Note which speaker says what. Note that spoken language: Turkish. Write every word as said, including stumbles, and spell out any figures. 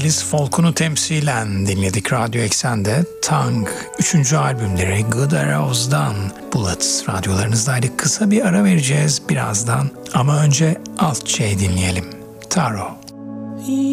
Speaker 1: İngiliz folkunu temsilen dinledik Radyo Eksen'de. Tang üçüncü albümleri Good Arrows'dan Bullets radyolarınızdaydı. Kısa bir ara vereceğiz birazdan ama önce alt şey dinleyelim. Taro.